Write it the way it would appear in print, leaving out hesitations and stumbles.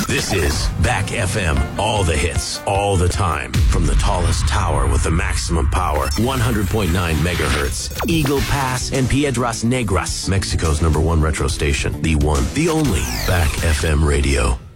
This is Back FM. All the hits, all the time. From the tallest tower with the maximum power. 100.9 megahertz. Eagle Pass and Piedras Negras. Mexico's #1 retro station. The one, the only. Back FM Radio.